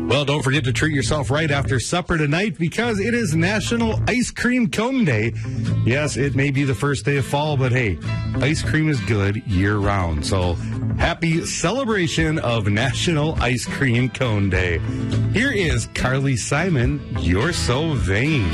Well, don't forget to treat yourself right after supper tonight because it is National Ice Cream Cone Day. Yes, it may be the first day of fall, but hey, ice cream is good year-round. So happy celebration of National Ice Cream Cone Day. Here is Carly Simon, You're So Vain.